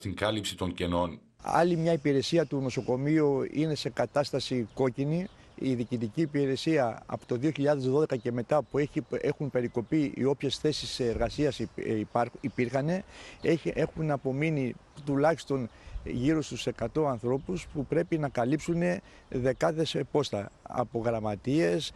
στην κάλυψη των κενών. Άλλη μια υπηρεσία του νοσοκομείου είναι σε κατάσταση κόκκινη. Η διοικητική υπηρεσία από το 2012 και μετά που έχουν περικοπεί οι όποιες θέσεις εργασίας υπήρχαν, έχουν απομείνει τουλάχιστον γύρω στους 100 ανθρώπους που πρέπει να καλύψουν δεκάδες πόστα από γραμματείες,